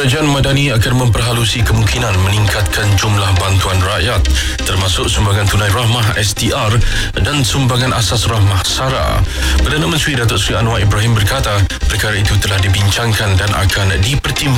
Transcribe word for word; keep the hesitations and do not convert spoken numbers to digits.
Kerajaan Madani akan memperhalusi kemungkinan meningkatkan jumlah bantuan rakyat, termasuk sumbangan tunai rahmah S T R dan sumbangan asas rahmah SARA. Perdana Menteri Datuk Seri Anwar Ibrahim berkata perkara itu telah dibincangkan dan akan dipertimbangkan